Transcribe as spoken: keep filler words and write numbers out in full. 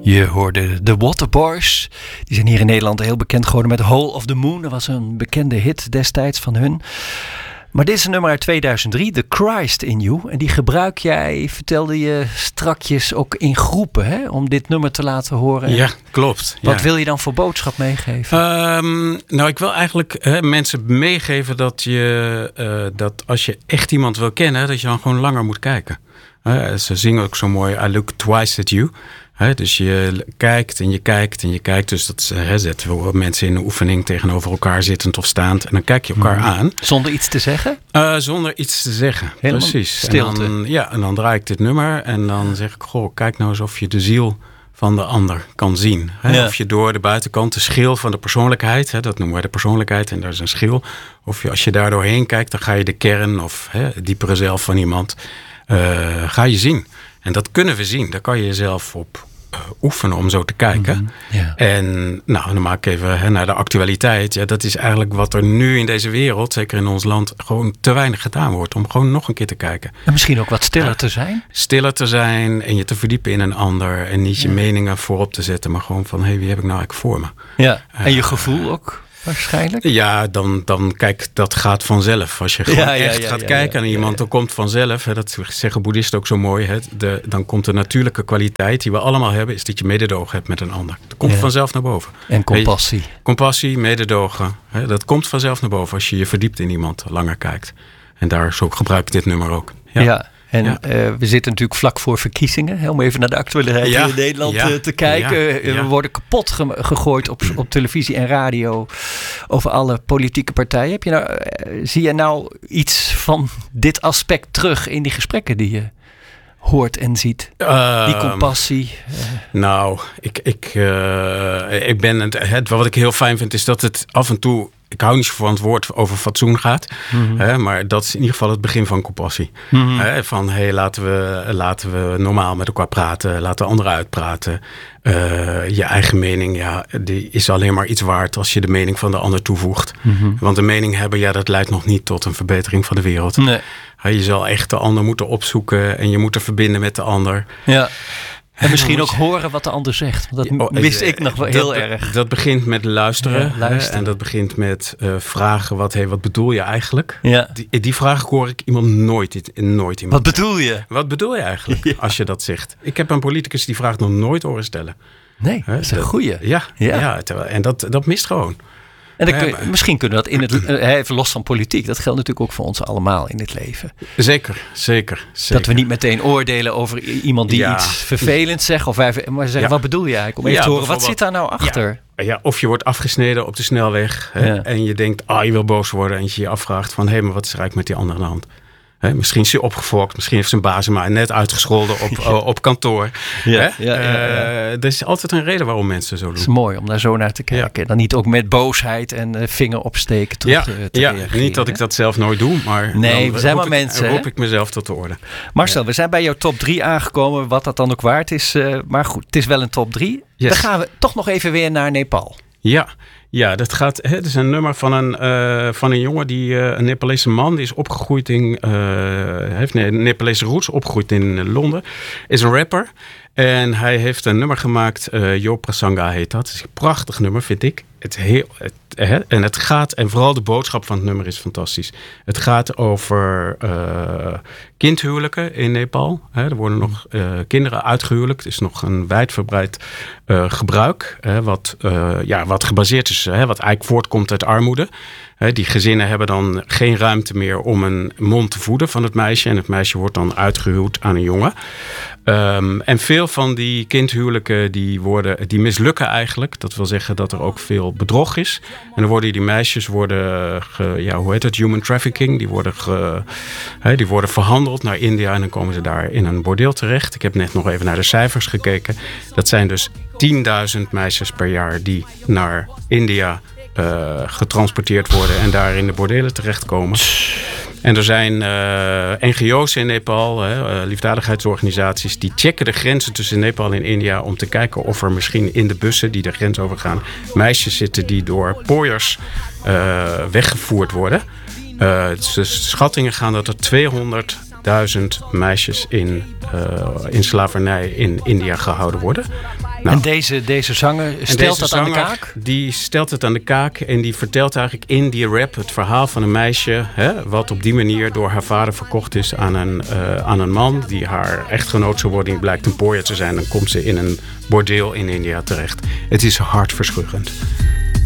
Je hoorde de Waterboys. Die zijn hier in Nederland heel bekend geworden met Hole of the Moon. Dat was een bekende hit destijds van hun. Maar dit is een nummer uit tweeduizend drie, The Christ in You. En die gebruik jij, vertelde je strakjes, ook in groepen, hè? Om dit nummer te laten horen. Ja, klopt. Wat ja. wil je dan voor boodschap meegeven? Um, nou, ik wil eigenlijk hè, mensen meegeven dat, je, uh, dat als je echt iemand wil kennen, dat je dan gewoon langer moet kijken. Uh, ze zingen ook zo mooi, I look twice at you. He, dus je kijkt en je kijkt en je kijkt. Dus dat he, zetten we mensen in een oefening tegenover elkaar zittend of staand. En dan kijk je elkaar mm. aan. Zonder iets te zeggen? Uh, zonder iets te zeggen, helemaal precies. Stilte. En dan, ja, en dan draai ik dit nummer en dan zeg ik, goh, kijk nou eens of je de ziel van de ander kan zien. He, ja. Of je door de buitenkant de schil van de persoonlijkheid, he, dat noemen wij de persoonlijkheid en daar is een schil. Of je, als je daar doorheen kijkt, dan ga je de kern of he, het diepere zelf van iemand uh, ga je zien. En dat kunnen we zien, daar kan je jezelf op Uh, oefenen om zo te kijken. Mm-hmm. Yeah. En nou, dan maak ik even hè, naar de actualiteit. Ja, dat is eigenlijk wat er nu in deze wereld, zeker in ons land, gewoon te weinig gedaan wordt. Om gewoon nog een keer te kijken. En misschien ook wat stiller ja, te zijn. Stiller te zijn en je te verdiepen in een ander. En niet je ja. meningen voorop te zetten, maar gewoon van, hé, hey, wie heb ik nou eigenlijk voor me? Ja. En je gevoel ook? Waarschijnlijk? Ja, dan, dan kijk, dat gaat vanzelf. Als je gewoon ja, ja, echt ja, gaat ja, kijken ja, ja, naar iemand, ja, ja. dan komt vanzelf, hè, dat zeggen boeddhisten ook zo mooi, hè, de, dan komt de natuurlijke kwaliteit die we allemaal hebben, is dat je mededogen hebt met een ander. Dat komt ja. vanzelf naar boven. En compassie. Hey, compassie, mededogen, hè, dat komt vanzelf naar boven als je je verdiept in iemand, langer kijkt. En daar zo gebruik ik dit nummer ook. Ja. ja. En ja. uh, we zitten natuurlijk vlak voor verkiezingen. Hè, om even naar de actualiteit ja. in Nederland ja. uh, te kijken. Ja. Ja. We worden kapot ge- gegooid op, op televisie en radio over alle politieke partijen. Heb je nou, uh, zie je nou iets van dit aspect terug in die gesprekken die je hoort en ziet? Uh, die compassie. Uh. Nou, ik, ik, uh, ik ben het, het. Wat ik heel fijn vind is dat het af en toe. Ik hou niet zo van het woord over fatsoen gaat. Mm-hmm. Hè, maar dat is in ieder geval het begin van compassie. Mm-hmm. Hè, van, hé, hey, laten we, laten we normaal met elkaar praten. Laten we anderen uitpraten. Uh, je eigen mening, ja, die is alleen maar iets waard als je de mening van de ander toevoegt. Mm-hmm. Want de mening hebben, ja, dat leidt nog niet tot een verbetering van de wereld. Nee. Je zal echt de ander moeten opzoeken en je moet er verbinden met de ander. Ja. En misschien ook horen wat de ander zegt. Want dat oh, mis ik nog wel heel dat, erg. Dat begint met luisteren. Ja, luisteren. En dat begint met uh, vragen. Wat, hey, wat bedoel je eigenlijk? Ja. Die, die vraag hoor ik iemand nooit, nooit iemand. Wat bedoel je? Wat bedoel je eigenlijk ja. als je dat zegt? Ik heb een politicus die vraag nog nooit horen stellen. Nee, dat is een goeie. Ja, ja. ja terwijl, en dat, dat mist gewoon. En dan kun je, misschien kunnen we dat in het, even los van politiek, dat geldt natuurlijk ook voor ons allemaal in het leven. Zeker, zeker. zeker. Dat we niet meteen oordelen over iemand die ja. iets vervelends zegt, of wij, maar zeggen, ja. wat bedoel je eigenlijk? Om even ja, te horen, wat zit daar nou achter? Ja. Ja, of je wordt afgesneden op de snelweg hè, ja. en je denkt, ah, je wil boos worden en je je afvraagt van, hé, hey, maar wat is er eigenlijk met die andere aan de hand? He, misschien is hij opgefokt, misschien heeft zijn baas hem maar net uitgescholden op, ja. uh, op kantoor. Ja, ja, ja, ja. Uh, er is altijd een reden waarom mensen zo doen. Het is mooi om daar zo naar te kijken. Ja. Dan niet ook met boosheid en uh, vinger opsteken terug ja, te, te ja, reageren. Niet dat ik dat zelf nooit doe, maar nee, we zijn maar ik, mensen. roep ik mezelf tot de orde. Marcel, ja. we zijn bij jouw top drie aangekomen, wat dat dan ook waard is. Uh, maar goed, het is wel een top drie. Yes. Dan gaan we toch nog even weer naar Nepal. Ja. Ja, dat gaat. Het is een nummer van een, uh, van een jongen die uh, een Nepalese man die is opgegroeid in. Uh, heeft nee, Nepalese roots, opgegroeid in Londen. Is een rapper. En hij heeft een nummer gemaakt. Uh, Yo Prasanga heet dat. Het is een prachtig nummer, vind ik. Het heel, het, hè, en het gaat, en vooral de boodschap van het nummer is fantastisch. Het gaat over uh, kindhuwelijken in Nepal. Hè, er worden nog uh, kinderen uitgehuwelijkt. Het is nog een wijdverbreid uh, gebruik. Hè, wat, uh, ja, wat gebaseerd is, hè, wat eigenlijk voortkomt uit armoede. Hè, die gezinnen hebben dan geen ruimte meer om een mond te voeden van het meisje. En het meisje wordt dan uitgehuwd aan een jongen. Um, en veel van die kindhuwelijken die worden, die mislukken eigenlijk. Dat wil zeggen dat er ook veel bedrog is. En dan worden die meisjes worden, ge, ja, hoe heet het, human trafficking. Die worden, ge, he, die worden verhandeld naar India en dan komen ze daar in een bordeel terecht. Ik heb net nog even naar de cijfers gekeken. Dat zijn dus tienduizend meisjes per jaar die naar India uh, getransporteerd worden en daar in de bordelen terechtkomen. En er zijn uh, N G O's in Nepal, hè, uh, liefdadigheidsorganisaties, die checken de grenzen tussen Nepal en India om te kijken of er misschien in de bussen die de grens overgaan meisjes zitten die door pooiers uh, weggevoerd worden. Uh, de schattingen gaan dat er tweehonderdduizend meisjes in, uh, in slavernij in India gehouden worden. Nou, en deze, deze zanger stelt deze dat zanger, aan de kaak? Die stelt het aan de kaak en die vertelt eigenlijk in die rap het verhaal van een meisje, hè, wat op die manier door haar vader verkocht is aan een, uh, aan een man die haar echtgenoot zou worden. Die blijkt een pooier te zijn. Dan komt ze in een bordeel in India terecht. Het is hartverscheurend.